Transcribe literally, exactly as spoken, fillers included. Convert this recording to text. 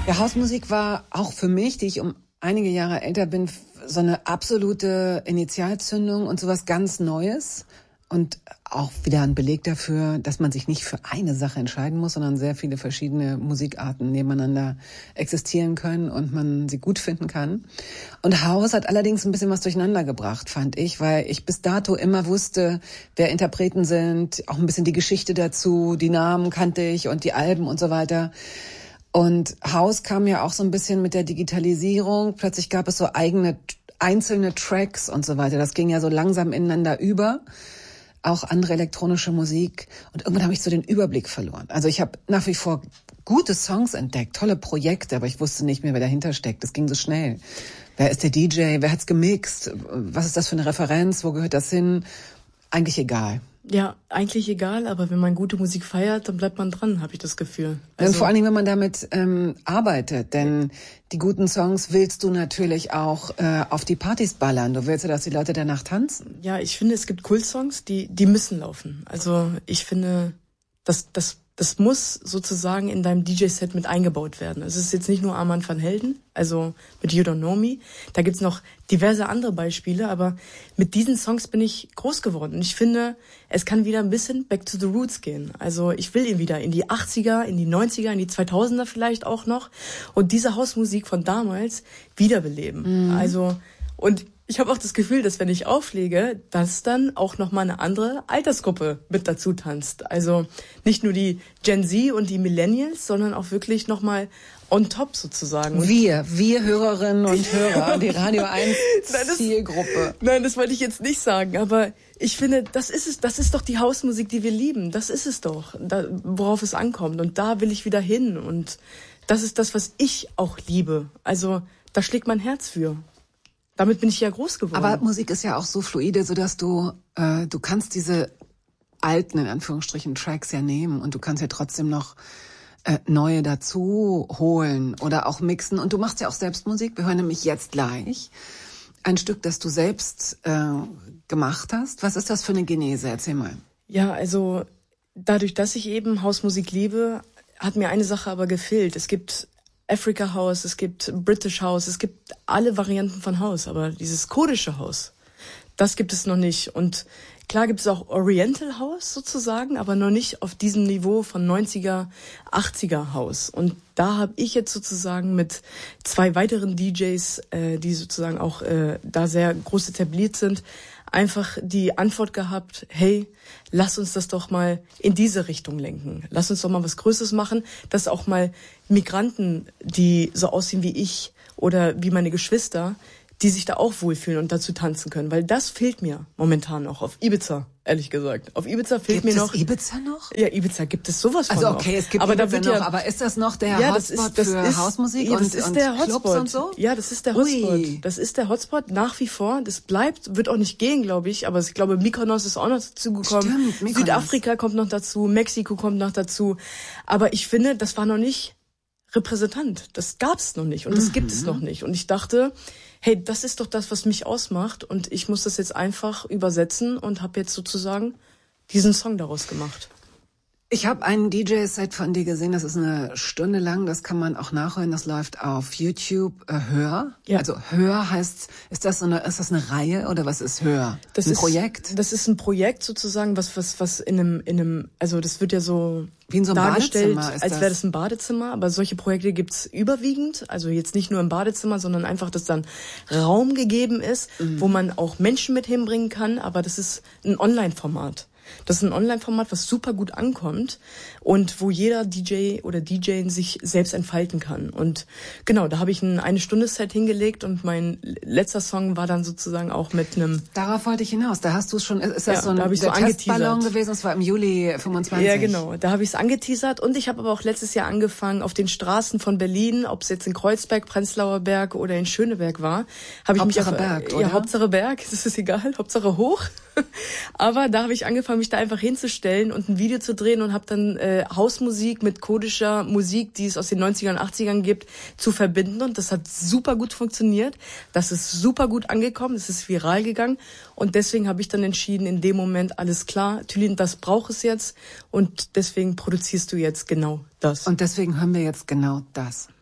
Ja, Hausmusik war auch für mich, die ich um einige Jahre älter bin, so eine absolute Initialzündung und sowas ganz Neues. Und auch wieder ein Beleg dafür, dass man sich nicht für eine Sache entscheiden muss, sondern sehr viele verschiedene Musikarten nebeneinander existieren können und man sie gut finden kann. Und House hat allerdings ein bisschen was durcheinander gebracht, fand ich, weil ich bis dato immer wusste, wer Interpreten sind, auch ein bisschen die Geschichte dazu, die Namen kannte ich und die Alben und so weiter. Und House kam ja auch so ein bisschen mit der Digitalisierung. Plötzlich gab es so eigene, einzelne Tracks und so weiter. Das ging ja so langsam ineinander über. Auch andere elektronische Musik. Und irgendwann habe ich so den Überblick verloren. Also ich habe nach wie vor gute Songs entdeckt, tolle Projekte, aber ich wusste nicht mehr, wer dahinter steckt. Das ging so schnell. Wer ist der D J? Wer hat's gemixt? Was ist das für eine Referenz? Wo gehört das hin? Eigentlich egal. Ja, eigentlich egal, aber wenn man gute Musik feiert, dann bleibt man dran, habe ich das Gefühl. Also und vor allen Dingen, wenn man damit ähm, arbeitet, denn die guten Songs willst du natürlich auch äh, auf die Partys ballern. Du willst ja, dass die Leute danach tanzen. Ja, ich finde, es gibt Kult-Songs, die die müssen laufen. Also ich finde, das das das muss sozusagen in deinem D J-Set mit eingebaut werden. Es ist jetzt nicht nur Armand van Helden, also mit You Don't Know Me. Da gibt's noch diverse andere Beispiele, aber mit diesen Songs bin ich groß geworden. Und ich finde, es kann wieder ein bisschen back to the roots gehen. Also ich will ihn wieder in die achtziger, in die neunziger, in die zweitausender vielleicht auch noch und diese Hausmusik von damals wiederbeleben. Mhm. Also und ich habe auch das Gefühl, dass wenn ich auflege, dass dann auch nochmal eine andere Altersgruppe mit dazu tanzt. Also nicht nur die Gen Z und die Millennials, sondern auch wirklich nochmal on top sozusagen. Und wir, wir Hörerinnen und Hörer, die Radio eins Zielgruppe. Nein, das wollte ich jetzt nicht sagen, aber ich finde, das ist es, das ist doch die Hausmusik, die wir lieben. Das ist es doch, da, worauf es ankommt. Und da will ich wieder hin. Und das ist das, was ich auch liebe. Also da schlägt mein Herz für. Damit bin ich ja groß geworden. Aber Musik ist ja auch so fluide, sodass du, äh, du kannst diese alten, in Anführungsstrichen, Tracks ja nehmen und du kannst ja trotzdem noch äh, neue dazu holen oder auch mixen. Und du machst ja auch selbst Musik. Wir hören nämlich jetzt gleich ein Stück, das du selbst äh, gemacht hast. Was ist das für eine Genese? Erzähl mal. Ja, also dadurch, dass ich eben Hausmusik liebe, hat mir eine Sache aber gefehlt. Es gibt Africa House, es gibt British House, es gibt alle Varianten von House, aber dieses kurdische House, das gibt es noch nicht. Und klar gibt es auch Oriental House sozusagen, aber noch nicht auf diesem Niveau von neunziger, achtziger House. Und da habe ich jetzt sozusagen mit zwei weiteren D Js, äh, die sozusagen auch äh, da sehr groß etabliert sind, einfach die Antwort gehabt, hey, lass uns das doch mal in diese Richtung lenken. Lass uns doch mal was Größeres machen, dass auch mal Migranten, die so aussehen wie ich oder wie meine Geschwister, die sich da auch wohlfühlen und dazu tanzen können. Weil das fehlt mir momentan noch auf Ibiza, ehrlich gesagt. Auf Ibiza fehlt gibt mir noch... Gibt es Ibiza noch? Ja, Ibiza gibt es sowas von Also okay, noch. es gibt aber Ibiza da wird noch, ja, aber ist das noch der ja, Hotspot das ist, das für ist, Hausmusik ja, und, das ist und der Clubs Hotspot. und so? Ja, das ist der Hotspot. Ui. Das ist der Hotspot nach wie vor. Das bleibt, wird auch nicht gehen, glaube ich. Aber ich glaube, Mykonos ist auch noch dazu gekommen. Stimmt, Mykonos. Südafrika kommt noch dazu, Mexiko kommt noch dazu. Aber ich finde, das war noch nicht repräsentant. Das gab's noch nicht und das mhm. gibt es noch nicht. Und ich dachte, hey, das ist doch das, was mich ausmacht und ich muss das jetzt einfach übersetzen und habe jetzt sozusagen diesen Song daraus gemacht. Ich habe ein D J-Set von dir gesehen, das ist eine Stunde lang, das kann man auch nachhören, das läuft auf YouTube. Äh, Hör? Ja. Also Hör heißt, ist das so eine, ist das eine Reihe oder was ist Hör? Das ein ist, Projekt? Das ist ein Projekt sozusagen, was was was in einem in einem, also das wird ja so wie in so einem dargestellt, Badezimmer ist als das. wäre das ein Badezimmer, aber solche Projekte gibt's überwiegend, also jetzt nicht nur im Badezimmer, sondern einfach, dass dann Raum gegeben ist, mhm. wo man auch Menschen mit hinbringen kann, aber das ist ein Online-Format. Das ist ein Online-Format, was super gut ankommt und wo jeder D J oder D J sich selbst entfalten kann. Und genau, da habe ich ein eine-Stunde-Set hingelegt und mein letzter Song war dann sozusagen auch mit einem... Darauf wollte ich hinaus. Da hast du es schon, ist das ja, so ein da ich der so Testballon gewesen? Das war im Juli fünfundzwanzig. Ja, genau. Da habe ich es angeteasert und ich habe aber auch letztes Jahr angefangen, auf den Straßen von Berlin, ob es jetzt in Kreuzberg, Prenzlauer Berg oder in Schöneberg war, habe ich mich auf... Berg, ja, oder? Hauptsache Berg, das ist egal, Hauptsache hoch. Aber da habe ich angefangen, mich da einfach hinzustellen und ein Video zu drehen und habe dann äh, Hausmusik mit kurdischer Musik, die es aus den neunzigern und achtzigern gibt, zu verbinden. Und das hat super gut funktioniert. Das ist super gut angekommen. Das ist viral gegangen. Und deswegen habe ich dann entschieden, in dem Moment, alles klar, Thülin, das braucht es jetzt. Und deswegen produzierst du jetzt genau das. Und deswegen hören wir jetzt genau das.